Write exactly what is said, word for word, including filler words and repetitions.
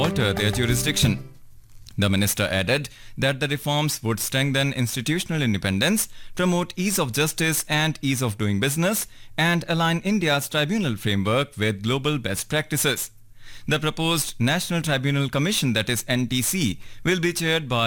alter their jurisdiction. The minister added that the reforms would strengthen institutional independence, promote ease of justice and ease of doing business, and align India's tribunal framework with global best practices. The proposed National Tribunal Commission, that is N T C, will be chaired by